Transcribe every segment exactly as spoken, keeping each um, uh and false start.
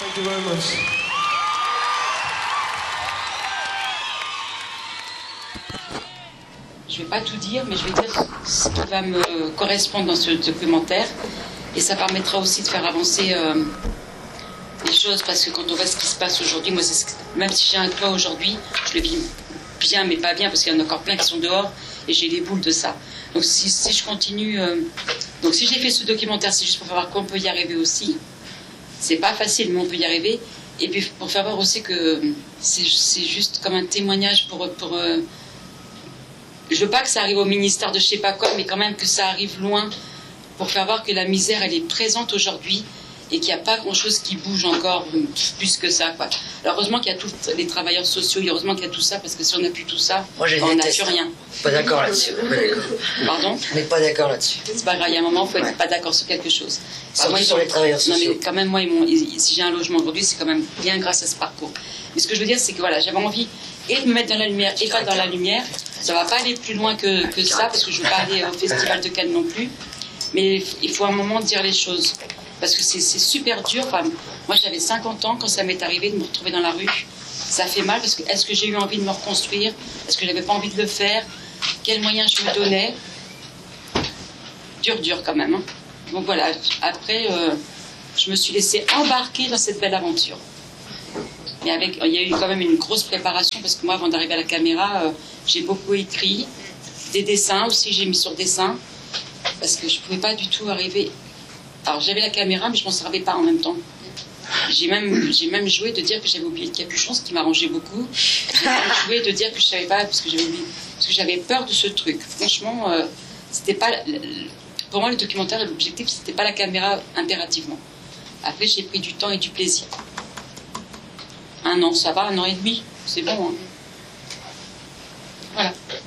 Thank you very much. Je ne vais pas tout dire, mais je vais dire ce qui va me correspondre dans ce documentaire. Et ça permettra aussi de faire avancer euh, les choses, parce que quand on voit ce qui se passe aujourd'hui, moi, ce que, même si j'ai un toit aujourd'hui, je le vis bien, mais pas bien, parce qu'il y en a encore plein qui sont dehors, et j'ai les boules de ça. Donc si, si je continue... Euh, donc si j'ai fait ce documentaire, c'est juste pour voir qu'on peut y arriver aussi. C'est pas facile, mais on peut y arriver. Et puis pour faire voir aussi que c'est juste comme un témoignage pour... pour euh, je veux pas que ça arrive au ministère de je sais pas quoi, mais quand même que ça arrive loin, pour faire voir que la misère, elle est présente aujourd'hui et qu'il n'y a pas grand-chose qui bouge encore plus que ça, quoi. Alors, heureusement qu'il y a tous les travailleurs sociaux, et heureusement qu'il y a tout ça, parce que si on n'a plus tout ça, Moi, on n'a plus rien. Pas d'accord là-dessus. Pardon? On n'est pas d'accord là-dessus. C'est pas grave, il y a un moment, il faut être ouais. pas d'accord sur quelque chose. Surtout moi, sur les travailleurs sociaux. Non, mais quand même, moi, ils si j'ai un logement aujourd'hui, c'est quand même bien grâce à ce parcours. Mais ce que je veux dire, c'est que voilà, j'avais envie et de me mettre dans la lumière et pas dans la lumière. Ça va pas aller plus loin que, que ça, parce que je veux pas aller au Festival de Cannes non plus. Mais il faut un moment dire les choses. Parce que c'est super dur. Enfin, moi, j'avais cinquante ans quand ça m'est arrivé de me retrouver dans la rue. Ça fait mal, parce que est-ce que j'ai eu envie de me reconstruire? Est-ce que j'avais pas envie de le faire? Quels moyens je me donnais? Dur, dur quand même. Hein. Donc voilà, après, euh, je me suis laissée embarquer dans cette belle aventure. Mais avec, il y a eu quand même une grosse préparation, parce que moi, avant d'arriver à la caméra, euh, j'ai beaucoup écrit, des dessins aussi, j'ai mis sur dessin, parce que je ne pouvais pas du tout arriver... Alors, j'avais la caméra, mais je ne m'en servais pas en même temps. J'ai même, j'ai même joué de dire que j'avais oublié le capuchon, ce qui m'arrangeait beaucoup. J'ai même joué de dire que je ne savais pas, parce que j'avais oublié, parce que j'avais peur de ce truc. Franchement, euh, c'était pas... Pour moi, le documentaire, l'objectif, c'était pas la caméra impérativement. Après, j'ai pris du temps et du plaisir. Un an, ça va, un an et demi, c'est bon. Hein. Voilà.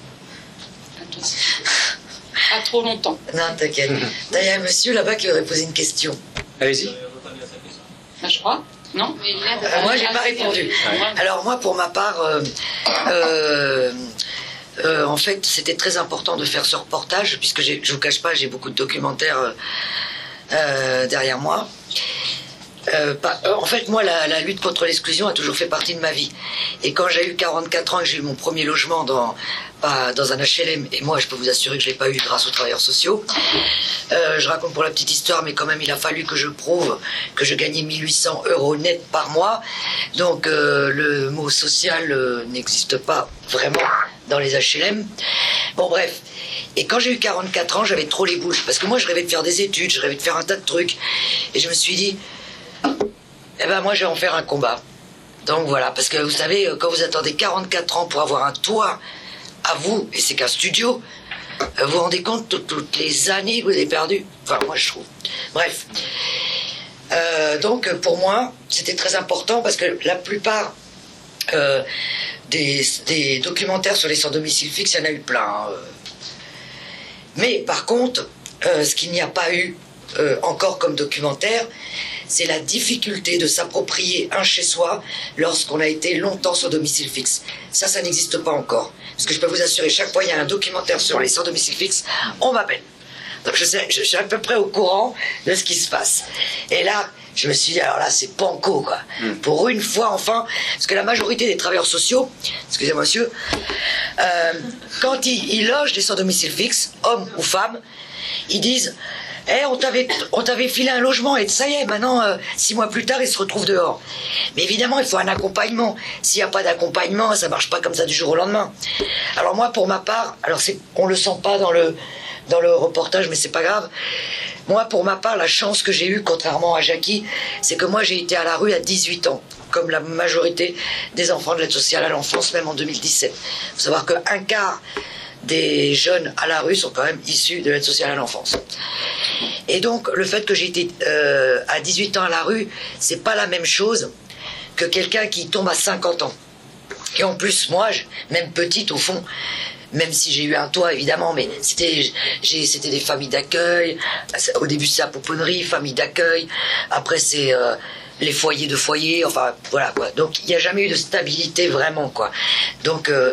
À toi aussi. Pas trop longtemps. Non, t'inquiète. Il y a un monsieur là-bas qui aurait posé une question. Allez-y. Ben, je crois. Non euh, Moi, j'ai pas répondu. Alors, moi, pour ma part, euh, euh, euh, en fait, c'était très important de faire ce reportage, puisque je vous cache pas, j'ai beaucoup de documentaires euh, euh, derrière moi. Euh, pas, euh, en fait, moi, la, la lutte contre l'exclusion a toujours fait partie de ma vie. Et quand j'ai eu quarante-quatre ans et que j'ai eu mon premier logement dans, pas, dans un H L M, et moi, je peux vous assurer que je ne l'ai pas eu grâce aux travailleurs sociaux, euh, je raconte pour la petite histoire, mais quand même, il a fallu que je prouve que je gagnais mille huit cents euros net par mois. Donc, euh, le mot social euh, n'existe pas vraiment dans les H L M. Bon, bref. Et quand j'ai eu quarante-quatre ans, j'avais trop les boules. Parce que moi, je rêvais de faire des études, je rêvais de faire un tas de trucs. Et je me suis dit... Eh ben moi je vais en faire un combat. Donc voilà, parce que vous savez, quand vous attendez quarante-quatre ans pour avoir un toit à vous, et c'est qu'un studio, vous vous rendez compte de toutes les années que vous avez perdues. Enfin moi je trouve. Bref. Euh, donc pour moi, c'était très important parce que la plupart euh, des, des documentaires sur les sans domicile fixe, il y en a eu plein. Hein. Mais par contre, euh, ce qu'il n'y a pas eu euh, encore comme documentaire, c'est la difficulté de s'approprier un chez-soi lorsqu'on a été longtemps sans domicile fixe. Ça, ça n'existe pas encore. Parce que je peux vous assurer, chaque fois il y a un documentaire sur les sans domicile fixe, on m'appelle. Donc je, sais, je suis à peu près au courant de ce qui se passe. Et là, je me suis dit, alors là, c'est banco, quoi. Mm. Pour une fois, enfin, parce que la majorité des travailleurs sociaux, excusez-moi, monsieur, euh, quand ils, ils logent des sans domicile fixe, hommes ou femmes, ils disent... Eh, on t'avait, on t'avait filé un logement et ça y est, maintenant, euh, six mois plus tard, ils se retrouvent dehors. Mais évidemment, il faut un accompagnement. S'il n'y a pas d'accompagnement, ça marche pas comme ça du jour au lendemain. Alors moi, pour ma part, alors c'est, on le sent pas dans le, dans le reportage, mais c'est pas grave. Moi, pour ma part, la chance que j'ai eue, contrairement à Jackie, c'est que moi, j'ai été à la rue à dix-huit ans, comme la majorité des enfants de l'aide sociale à l'enfance, même en deux mille dix-sept. Il faut savoir qu'un quart des jeunes à la rue sont quand même issus de l'aide sociale à l'enfance. Et donc, le fait que j'ai été euh, à dix-huit ans à la rue, c'est pas la même chose que quelqu'un qui tombe à cinquante ans. Et en plus, moi, je, même petite au fond, même si j'ai eu un toit évidemment, mais c'était, j'ai, c'était des familles d'accueil. Au début, c'est la pouponnerie, famille d'accueil. Après, c'est euh, les foyers de foyer. Enfin, voilà quoi. Donc, il n'y a jamais eu de stabilité vraiment quoi. Donc, euh,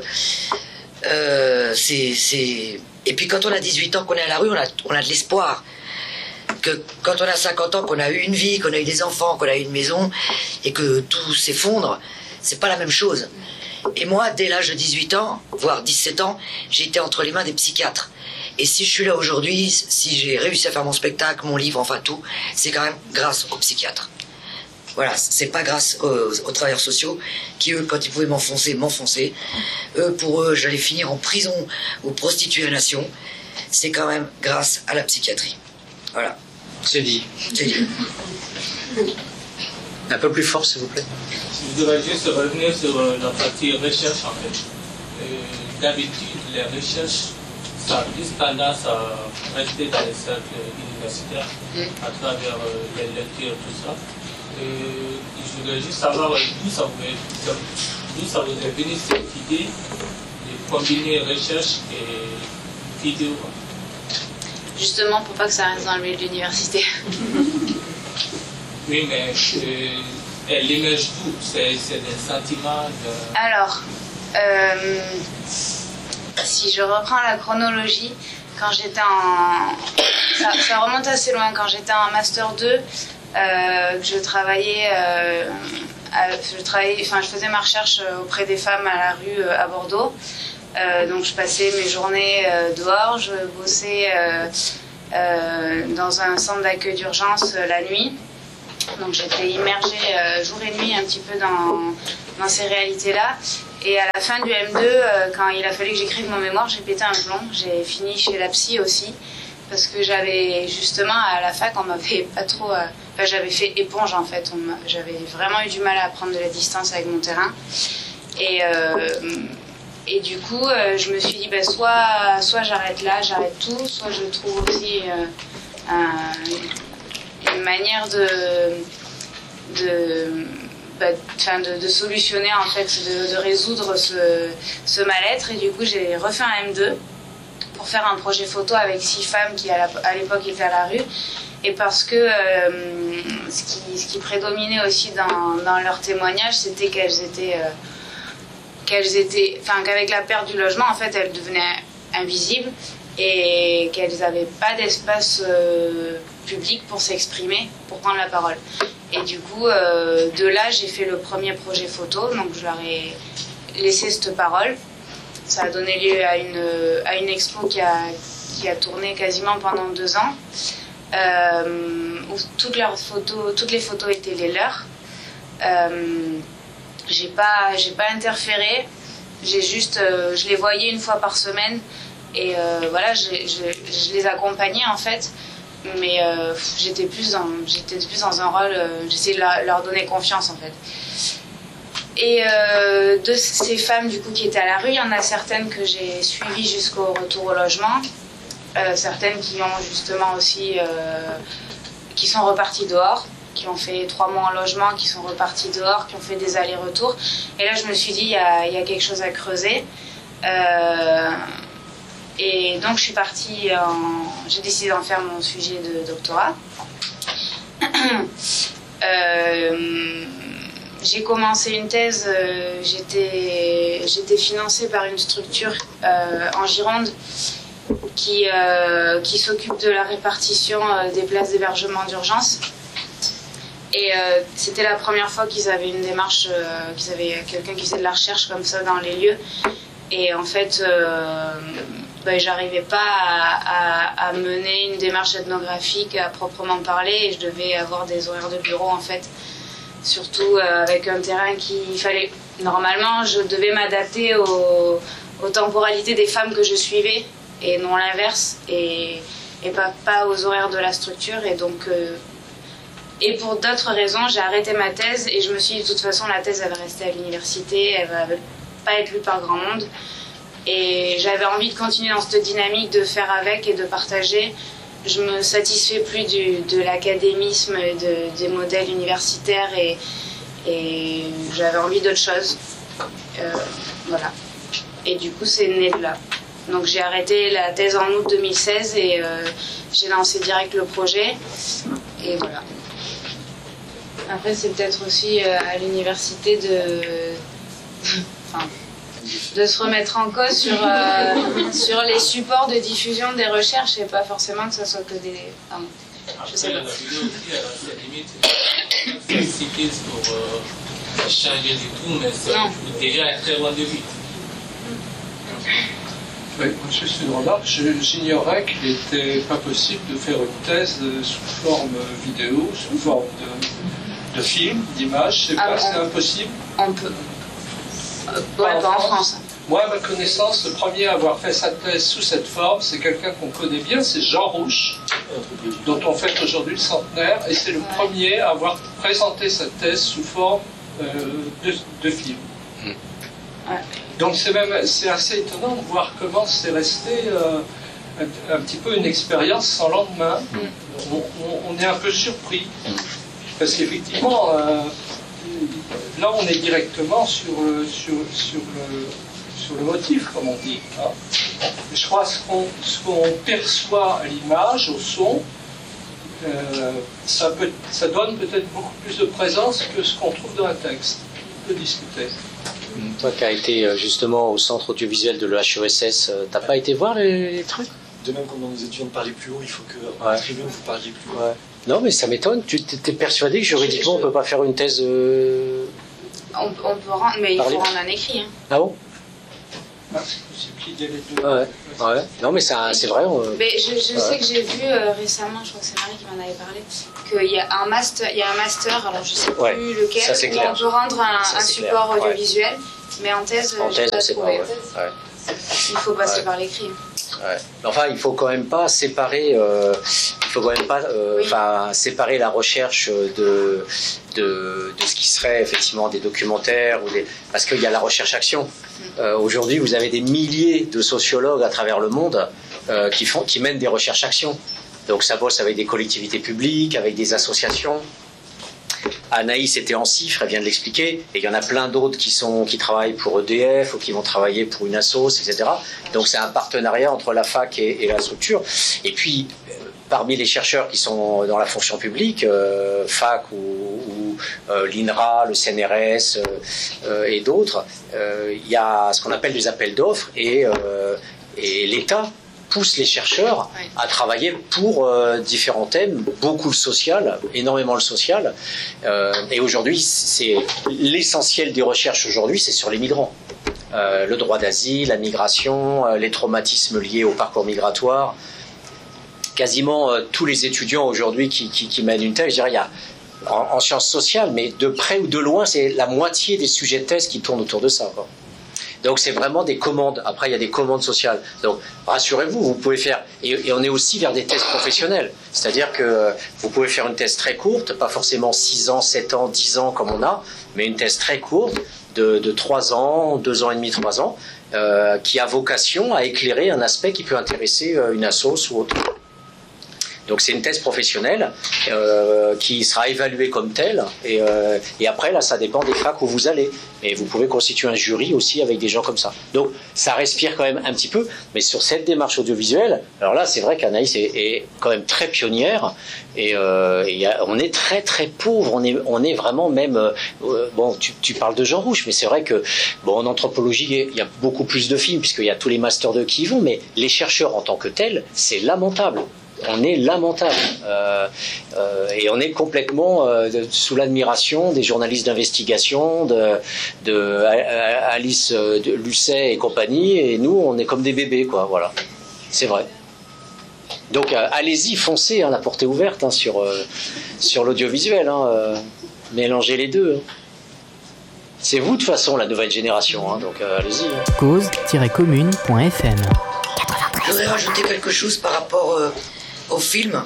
euh, c'est, c'est... Et puis quand on a dix-huit ans, qu'on est à la rue, on a, on a de l'espoir. que quand on a cinquante ans, qu'on a eu une vie, qu'on a eu des enfants, qu'on a eu une maison, et que tout s'effondre, c'est pas la même chose. Et moi, dès l'âge de dix-huit ans, voire dix-sept ans, j'ai été entre les mains des psychiatres. Et si je suis là aujourd'hui, si j'ai réussi à faire mon spectacle, mon livre, enfin tout, c'est quand même grâce aux psychiatres. Voilà, c'est pas grâce aux, aux travailleurs sociaux qui, eux, quand ils pouvaient m'enfoncer, m'enfoncer. Eux, pour eux, j'allais finir en prison ou prostituée à nation. C'est quand même grâce à la psychiatrie. Voilà. C'est dit. C'est dit. Un peu plus fort, s'il vous plaît. Je voudrais juste revenir sur la partie recherche, en fait. D'habitude, les recherches, ça a plus tendance à rester dans les cercles universitaires, à travers les lectures, tout ça. Et je voudrais juste savoir d'où ça vous est, d'où ça vous est venu cette idée de combiner recherche et vidéo. Justement pour pas que ça reste dans le milieu de l'université. Oui, mais euh, elle émerge d'où? C'est des sentiments de... Alors, euh, si je reprends la chronologie, quand j'étais en... Ça, ça remonte assez loin. Quand j'étais en Master deux, euh, je travaillais... Euh, à, je, travaillais enfin, je faisais ma recherche auprès des femmes à la rue à Bordeaux. Euh, donc je passais mes journées euh, dehors, je bossais euh, euh, dans un centre d'accueil d'urgence euh, la nuit. Donc j'étais immergée euh, jour et nuit un petit peu dans, dans ces réalités-là. Et à la fin du M deux, euh, quand il a fallu que j'écrive mon mémoire, j'ai pété un plomb. J'ai fini chez la psy aussi. Parce que j'avais justement à la fac, on m'avait pas trop... Euh, enfin, j'avais fait éponge en fait. J'avais vraiment eu du mal à prendre de la distance avec mon terrain. Et... Euh, Et du coup, euh, je me suis dit, bah, soit, soit j'arrête là, j'arrête tout, soit je trouve aussi euh, un, une manière de, de, bah, de, de solutionner, en fait, de, de résoudre ce, ce mal-être. Et du coup, j'ai refait un M deux pour faire un projet photo avec six femmes qui, à l'époque, étaient à la rue. Et parce que euh, ce, qui, ce qui prédominait aussi dans, dans leurs témoignages, c'était qu'elles étaient... Euh, qu'elles étaient, enfin qu'avec la perte du logement, en fait, elles devenaient invisibles et qu'elles n'avaient pas d'espace euh, public pour s'exprimer, pour prendre la parole. Et du coup, euh, de là, j'ai fait le premier projet photo, donc je leur ai laissé cette parole. Ça a donné lieu à une, à une expo qui a, qui a tourné quasiment pendant deux ans, euh, où toutes, leurs photos, toutes les photos étaient les leurs. Euh, J'ai pas, j'ai pas interféré, j'ai juste, euh, je les voyais une fois par semaine et euh, voilà, je, je, je les accompagnais en fait, mais euh, j'étais plus dans, j'étais plus dans un rôle, euh, j'essayais de leur, leur donner confiance en fait. Et euh, de ces femmes du coup qui étaient à la rue, il y en a certaines que j'ai suivies jusqu'au retour au logement, euh, certaines qui ont justement aussi, euh, qui sont reparties dehors, qui ont fait trois mois en logement, qui sont repartis dehors, qui ont fait des allers-retours. Et là, je me suis dit, il y a, il y a quelque chose à creuser. Euh, et donc, je suis partie, en... j'ai décidé d'en faire mon sujet de doctorat. euh, j'ai commencé une thèse, euh, j'étais, j'étais financée par une structure euh, en Gironde qui, euh, qui s'occupe de la répartition euh, des places d'hébergement d'urgence. Et euh, c'était la première fois qu'ils avaient une démarche, euh, qu'ils avaient quelqu'un qui faisait de la recherche comme ça dans les lieux. Et en fait, euh, ben, j'arrivais pas à, à, à mener une démarche ethnographique à proprement parler. Et je devais avoir des horaires de bureau en fait, surtout euh, avec un terrain qu'il fallait. Normalement, je devais m'adapter aux, aux temporalités des femmes que je suivais et non l'inverse, et, et pas, pas aux horaires de la structure. Et donc euh, Et pour d'autres raisons, j'ai arrêté ma thèse et je me suis dit de toute façon la thèse elle va rester à l'université, elle va pas être lue par grand monde. Et j'avais envie de continuer dans cette dynamique de faire avec et de partager. Je me satisfais plus du, de l'académisme, de, des modèles universitaires et, et j'avais envie d'autre chose. Euh, voilà. Et du coup c'est né de là. Donc j'ai arrêté la thèse en août deux mille seize et euh, j'ai lancé direct le projet. Et voilà. Après, c'est peut-être aussi euh, à l'université de... enfin, de se remettre en cause sur, euh, sur les supports de diffusion des recherches et pas forcément que ce soit que des... Pardon. Je sais Après, pas. la vidéo aussi, elle a ses limites. C'est cycliste pour euh, changer du tout, mais c'est Non. déjà un très bon début. Oui, juste une remarque, Je- j'ignorais qu'il n'était pas possible de faire une thèse euh, sous forme vidéo, sous forme de, de film, d'image, c'est Ah, pas, bon. c'est impossible. On peut. Euh, ouais, pas en France. Moi, à ma connaissance, le premier à avoir fait sa thèse sous cette forme, c'est quelqu'un qu'on connaît bien, c'est Jean Rouch, dont on fête aujourd'hui le centenaire, et c'est le Ouais. premier à avoir présenté sa thèse sous forme euh, de, de film. Ouais. Donc c'est même c'est assez étonnant de voir comment c'est resté euh, un, un petit peu une expérience sans lendemain. On, on- on est un peu surpris parce qu'effectivement euh, là on est directement sur le, sur, sur le, sur le motif comme on dit. Hein. Je crois ce qu'on ce qu'on perçoit à l'image, au son, euh, ça, peut, ça donne peut-être beaucoup plus de présence que ce qu'on trouve dans un texte. On peut discuter. Toi qui as été euh, justement au centre audiovisuel de l'E H E S S, euh, t'as pas été voir les, les trucs? De même, comme dans nos étudiants de parler plus haut, il faut que Ouais. en tribune vous parliez plus haut. Ouais. Non, mais ça m'étonne. Tu t'es persuadé que juridiquement on peut pas faire une thèse euh... On, on peut rendre, mais il Parler. faut rendre un écrit. Hein. Ah bon? Ah, c'est possible qu'il y ait les deux. Ouais. Ouais. Non, mais ça, c'est vrai. on- Mais je, je Ouais. sais que j'ai vu euh, récemment, je crois que c'est Marie qui m'en avait parlé, qu'il y a un master, il y a un master, alors je sais Ouais. plus lequel, Ça, c'est où clair. on peut rendre un, Ça, un c'est support clair. Ouais. audiovisuel, mais en thèse, En j'ai thèse, pas on sait pas. trouvé. Ouais. Ouais. Il faut passer Ouais. par l'écrit. Ouais. Enfin, il faut quand même pas séparer. Euh, il faut quand même pas, euh, Oui. enfin, séparer la recherche de, de de ce qui serait effectivement des documentaires ou des, parce qu'il y a la recherche-action. Euh, Aujourd'hui, vous avez des milliers de sociologues à travers le monde euh, qui font, qui mènent des recherches-actions. Donc, ça bosse avec des collectivités publiques, avec des associations. Anaïs était en cifre, elle vient de l'expliquer, et il y en a plein d'autres qui sont qui travaillent pour E D F ou qui vont travailler pour une assos, et cetera. Donc c'est un partenariat entre la fac et, et la structure. Et puis euh, parmi les chercheurs qui sont dans la fonction publique, euh, fac ou, ou euh, l'INRA, le C N R S euh, euh, et d'autres, euh, il y a ce qu'on appelle des appels d'offres et, euh, et l'État pousse les chercheurs Ouais. à travailler pour euh, différents thèmes, beaucoup le social, énormément le social. Euh, et aujourd'hui, c'est l'essentiel des recherches aujourd'hui, c'est sur les migrants. Euh, le droit d'asile, la migration, euh, les traumatismes liés au parcours migratoire. Quasiment euh, tous les étudiants aujourd'hui qui, qui, qui mènent une thèse, je dirais, il y a en, en sciences sociales, mais de près ou de loin, c'est la moitié des sujets de thèse qui tournent autour de ça, quoi. Donc c'est vraiment des commandes. Après, il y a des commandes sociales. Donc rassurez-vous, vous pouvez faire... Et, et on est aussi vers des thèses professionnelles. C'est-à-dire que vous pouvez faire une thèse très courte, pas forcément six ans, sept ans, dix ans comme on a, mais une thèse très courte de, de trois ans, deux ans et demi, trois ans, euh, qui a vocation à éclairer un aspect qui peut intéresser euh, une assoce ou autre. Donc c'est une thèse professionnelle euh, qui sera évaluée comme telle et, euh, et après là ça dépend des facs où vous allez, et vous pouvez constituer un jury aussi avec des gens comme ça. Donc ça respire quand même un petit peu, mais sur cette démarche audiovisuelle, alors là c'est vrai qu'Anaïs est, est quand même très pionnière et, euh, et y a, on est très très pauvre, on est, on est vraiment même euh, bon tu, tu parles de Jean Rouch, mais c'est vrai que bon en anthropologie il y a beaucoup plus de films puisqu'il y a tous les masters deux qui y vont, mais les chercheurs en tant que tels c'est lamentable. On est lamentable euh, euh, et on est complètement euh, de, sous l'admiration des journalistes d'investigation, de, de Alice de Lucet et compagnie, et nous on est comme des bébés quoi, voilà, c'est vrai. Donc euh, allez-y, foncez, hein, la porte est ouverte hein, sur, euh, sur l'audiovisuel, hein, euh, mélangez les deux. Hein. C'est vous de toute façon la nouvelle génération, hein, donc euh, allez-y. Hein. cause tiret commune point f m. Je voudrais rajouter quelque chose par rapport euh, au film.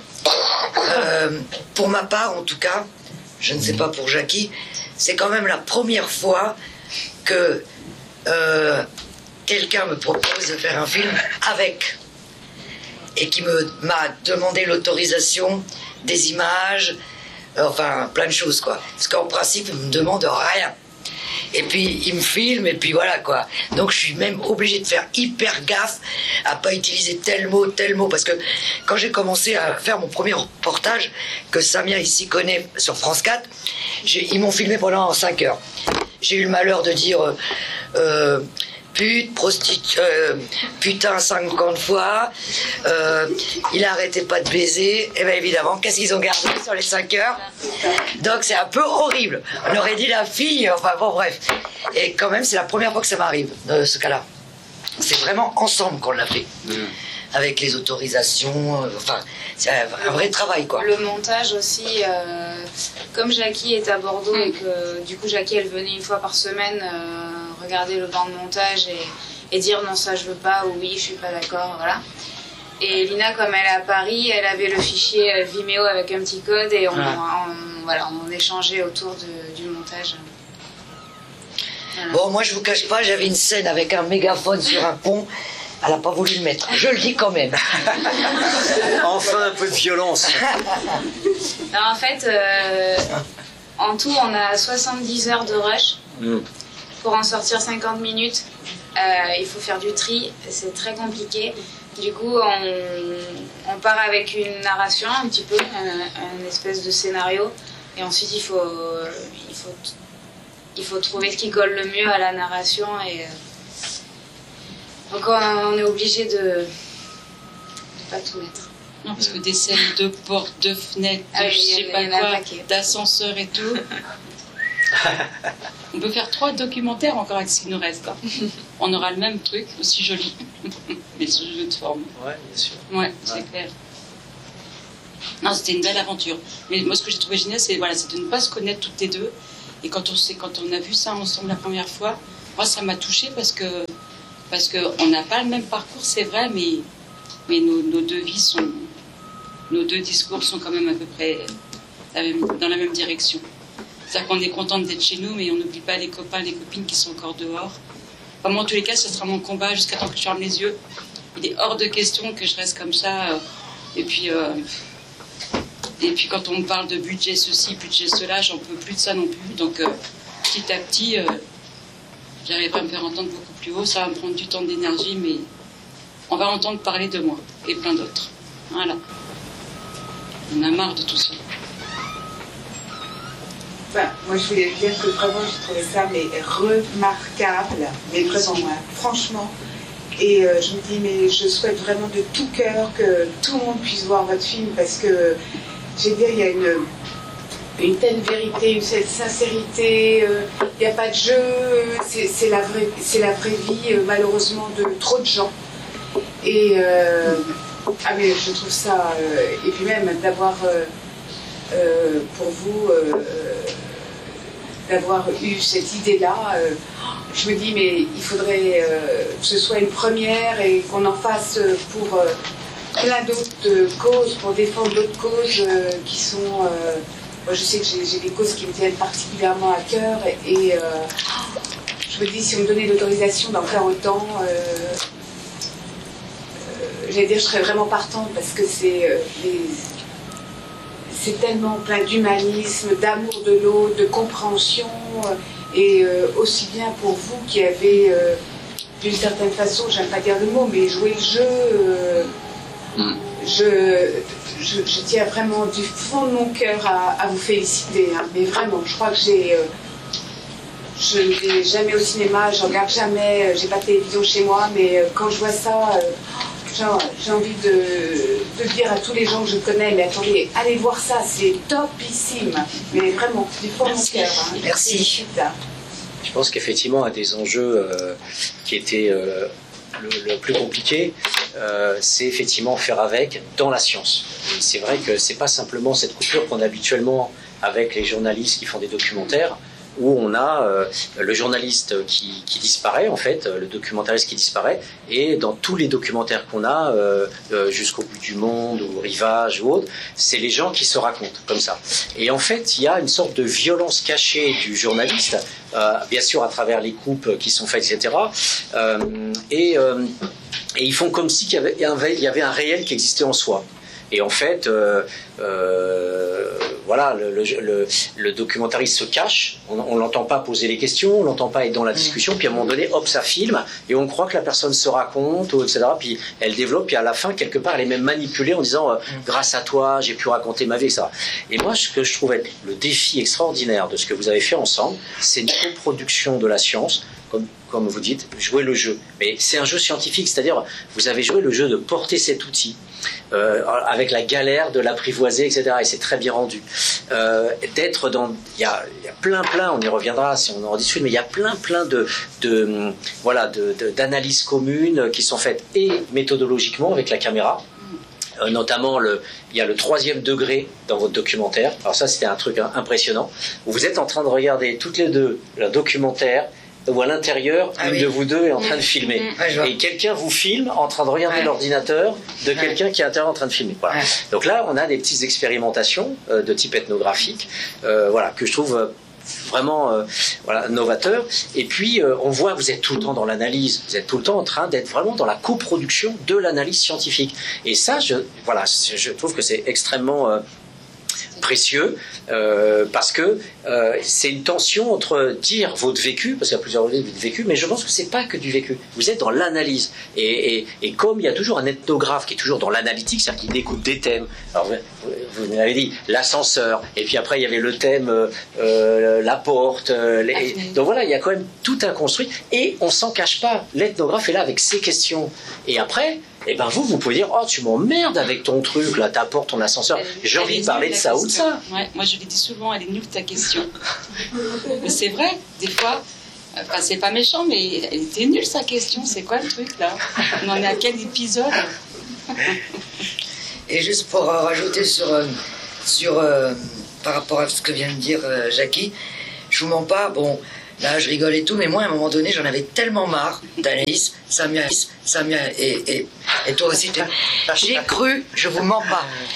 Euh, pour ma part, en tout cas, je ne sais pas pour Jackie, c'est quand même la première fois que euh, quelqu'un me propose de faire un film avec et qui me m'a demandé l'autorisation des images, euh, enfin plein de choses quoi. Parce qu'en principe, il me demande rien. Et puis il me filme et puis voilà quoi. Donc je suis même obligée de faire hyper gaffe à pas utiliser tel mot, tel mot, parce que quand j'ai commencé à faire mon premier reportage que Samia ici connaît sur France quatre, j'ai, ils m'ont filmé pendant cinq heures. J'ai eu le malheur de dire euh, pute, prostitu- euh, putain cinquante fois, euh, il arrêtait pas de baiser, et bien évidemment, qu'est-ce qu'ils ont gardé sur les cinq heures? Donc c'est un peu horrible. On aurait dit la fille, enfin bon bref. Et quand même, c'est la première fois que ça m'arrive, de ce cas-là. C'est vraiment ensemble qu'on l'a fait. Mmh. Avec les autorisations, euh, enfin, c'est un, un vrai travail, quoi. Le montage aussi, euh, comme Jackie est à Bordeaux et que du coup Jackie elle venait une fois par semaine euh, regarder le banc de montage et, et dire non ça je veux pas ou oui je suis pas d'accord, voilà. Et Lina comme elle est à Paris, elle avait le fichier Vimeo avec un petit code et on, ah. on, voilà, on échangeait autour de, du montage. Voilà. Bon, moi je vous cache pas, j'avais une scène avec un mégaphone sur un pont. Elle n'a pas voulu le mettre. Je le dis quand même. Enfin un peu de violence. Non, en fait, euh, en tout, on a soixante-dix heures de rush. Mm. Pour en sortir cinquante minutes, euh, il faut faire du tri. C'est très compliqué. Du coup, on, on part avec une narration, un petit peu, un, un espèce de scénario. Et ensuite, il faut, il faut, il faut trouver ce qui colle le mieux à la narration. Et, donc on est obligé de ne pas tout mettre. Non, parce que des scènes de portes, de fenêtres, de ah, je sais pas quoi, d'ascenseurs et tout. On peut faire trois documentaires encore avec ce qui nous reste. Hein. On aura le même truc, aussi joli, mais sous jeu de forme. Ouais, bien sûr. Ouais, c'est ouais. clair. Non, c'était une belle aventure. Mais moi, ce que j'ai trouvé génial, c'est voilà, c'est de ne pas se connaître toutes les deux. Et quand on, quand on a vu ça ensemble la première fois, moi, ça m'a touchée parce que Parce qu'on n'a pas le même parcours, c'est vrai, mais, mais nos, nos deux vies sont. Nos deux discours sont quand même à peu près la même, dans la même direction. C'est-à-dire qu'on est content d'être chez nous, mais on n'oublie pas les copains, les copines qui sont encore dehors. Enfin, moi, en tous les cas, ce sera mon combat jusqu'à temps que je ferme les yeux. Il est hors de question que je reste comme ça. Euh, et puis. Euh, et puis, quand on me parle de budget ceci, budget cela, j'en peux plus de ça non plus. Donc, euh, petit à petit. Euh, J'arriverai à me faire entendre beaucoup plus haut, ça va me prendre du temps d'énergie, mais on va entendre parler de moi et plein d'autres. Voilà. On a marre de tout ça. Enfin, moi, je voulais dire que vraiment, j'ai trouvé ça mais remarquable, mais vraiment, hein, franchement. Et euh, je me dis, mais je souhaite vraiment de tout cœur que tout le monde puisse voir votre film, parce que, je veux dire, il y a une... une telle vérité, une telle sincérité, il euh, n'y a pas de jeu, c'est la, la vraie vie euh, malheureusement de trop de gens. Et euh, ah mais je trouve ça, euh, et puis même d'avoir euh, euh, pour vous, euh, d'avoir eu cette idée-là, euh, je me dis mais il faudrait euh, que ce soit une première et qu'on en fasse pour euh, plein d'autres causes, pour défendre d'autres causes euh, qui sont... Euh, Moi, je sais que j'ai des causes qui me tiennent particulièrement à cœur et, et euh, je me dis si on me donnait l'autorisation d'en faire autant, euh, euh, j'allais dire je serais vraiment partante parce que c'est euh, c'est tellement plein d'humanisme, d'amour de l'autre, de compréhension euh, et euh, aussi bien pour vous qui avez euh, d'une certaine façon, j'aime pas dire le mot, mais joué le jeu. Euh, mm. Je, je, je tiens vraiment du fond de mon cœur à, à vous féliciter, hein. Mais vraiment, je crois que j'ai, euh, je ne vais jamais au cinéma, je regarde jamais, euh, j'ai pas de télévision chez moi, mais euh, quand je vois ça, euh, j'ai envie de, de dire à tous les gens que je connais, mais attendez, allez voir ça, c'est topissime, mais vraiment, du fond de mon cœur. Hein. Merci. Je pense qu'effectivement, un des enjeux euh, qui était euh, le, le plus compliqué, Euh, c'est effectivement faire avec dans la science. C'est vrai que c'est pas simplement cette coupure qu'on a habituellement avec les journalistes qui font des documentaires, où on a euh, le journaliste qui, qui disparaît, en fait, le documentariste qui disparaît, et dans tous les documentaires qu'on a, euh, euh, jusqu'au bout du monde, ou Rivage ou autre, c'est les gens qui se racontent comme ça. Et en fait, il y a une sorte de violence cachée du journaliste, euh, bien sûr à travers les coupes qui sont faites, et cetera. Euh, et euh, Et ils font comme si il y avait un, il y avait un réel qui existait en soi. Et en fait, euh, euh, voilà, le, le, le, le documentariste se cache, on ne l'entend pas poser les questions, on ne l'entend pas être dans la discussion, puis à un moment donné, hop, ça filme, et on croit que la personne se raconte, et cetera. Puis elle développe, puis à la fin, quelque part, elle est même manipulée en disant euh, « grâce à toi, j'ai pu raconter ma vie », et cetera. Et moi, ce que je trouve être le défi extraordinaire de ce que vous avez fait ensemble, c'est une coproduction de la science comme, comme vous dites, jouer le jeu. Mais c'est un jeu scientifique, c'est-à-dire vous avez joué le jeu de porter cet outil euh, avec la galère de l'apprivoiser, et cetera. Et c'est très bien rendu. Euh, d'être dans, il y a, y a plein, plein, on y reviendra si on en discute, mais il y a plein, plein de, de voilà, de, de, d'analyses communes qui sont faites et méthodologiquement avec la caméra. Euh, notamment, le, il y a le troisième degré dans votre documentaire. Alors ça, c'était un truc hein, impressionnant. Vous êtes en train de regarder toutes les deux le documentaire où à l'intérieur, ah, une oui. de vous deux est en train de filmer. Mmh. Et quelqu'un vous filme en train de regarder ouais. l'ordinateur de ouais. quelqu'un qui est à l'intérieur en train de filmer. Voilà. Ouais. Donc là, on a des petites expérimentations euh, de type ethnographique euh, voilà, que je trouve... Euh, vraiment euh, voilà, novateur. Et puis euh, on voit, vous êtes tout le temps dans l'analyse, vous êtes tout le temps en train d'être vraiment dans la coproduction de l'analyse scientifique. Et ça, je, voilà, je trouve que c'est extrêmement euh, précieux euh, parce que euh, c'est une tension entre dire votre vécu, parce qu'il y a plusieurs volets de vécu, mais je pense que c'est pas que du vécu. Vous êtes dans l'analyse. Et, et, et comme il y a toujours un ethnographe qui est toujours dans l'analytique, c'est-à-dire qu'il découpe des thèmes. Alors, vous, vous avez dit l'ascenseur, et puis après il y avait le thème euh, euh, la porte. Euh, les... Donc voilà, il y a quand même tout un construit. Et on s'en cache pas. L'ethnographe est là avec ses questions. Et après, et ben vous, vous pouvez dire, oh tu m'emmerdes avec ton truc, là, ta porte, ton ascenseur. J'ai envie de parler de ça question. Ou de ça. Ouais, moi je lui dis souvent, elle est nulle ta question. Mais c'est vrai, des fois, enfin, c'est pas méchant, mais elle était nulle sa question. C'est quoi le truc là? On en est à quel épisode? Et juste pour euh, rajouter sur, euh, sur euh, par rapport à ce que vient de dire euh, Jackie, je vous mens pas, bon, là je rigole et tout, mais moi à un moment donné j'en avais tellement marre d'Anaïs, Samia, Samia et, et, et toi aussi, j'ai cru, je vous mens pas,